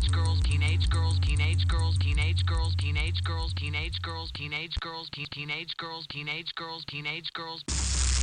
teenage girls, teenage girls, teenage girls, teenage girls, teenage girls, teenage girls, teenage girls, teenage girls, teenage girls, teenage girls.